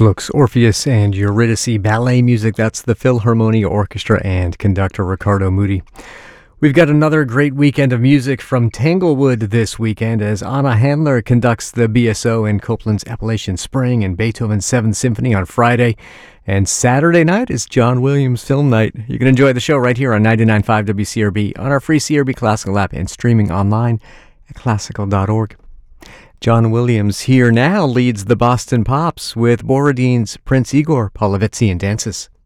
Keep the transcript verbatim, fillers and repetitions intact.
Gluck's Orpheus and Eurydice ballet music. That's the Philharmonia Orchestra and conductor Ricardo Muti. We've got another great weekend of music from Tanglewood this weekend as Anna Handler conducts the B S O in Copland's Appalachian Spring and Beethoven's Seventh Symphony on Friday. And Saturday night is John Williams Film Night. You can enjoy the show right here on ninety-nine point five W C R B on our free C R B Classical app and streaming online at classical dot org. John Williams here now leads the Boston Pops with Borodin's Prince Igor Polivitsian dances.